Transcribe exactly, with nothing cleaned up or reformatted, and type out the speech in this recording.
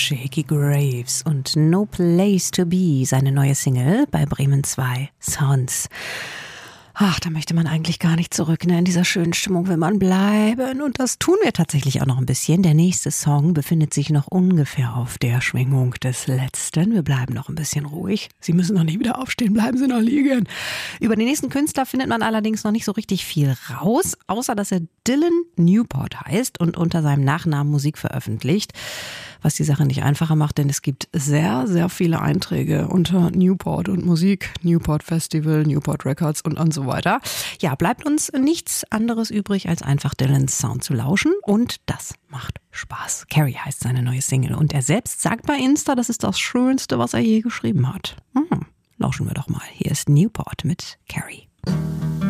Shakey Graves und No Place to Be, seine neue Single bei Bremen zwei Sounds. Ach, da möchte man eigentlich gar nicht zurück, ne? In dieser schönen Stimmung will man bleiben. Und das tun wir tatsächlich auch noch ein bisschen. Der nächste Song befindet sich noch ungefähr auf der Schwingung des letzten. Wir bleiben noch ein bisschen ruhig. Sie müssen noch nicht wieder aufstehen, bleiben Sie noch liegen. Über den nächsten Künstler findet man allerdings noch nicht so richtig viel raus, außer dass er Dylan Newport heißt und unter seinem Nachnamen Musik veröffentlicht. Was die Sache nicht einfacher macht, denn es gibt sehr, sehr viele Einträge unter Newport und Musik, Newport Festival, Newport Records und, und so weiter. Ja, bleibt uns nichts anderes übrig, als einfach Dylans Sound zu lauschen und das macht Spaß. Carrie heißt seine neue Single und er selbst sagt bei Insta, das ist das Schönste, was er je geschrieben hat. Hm, lauschen wir doch mal. Hier ist Newport mit Carrie.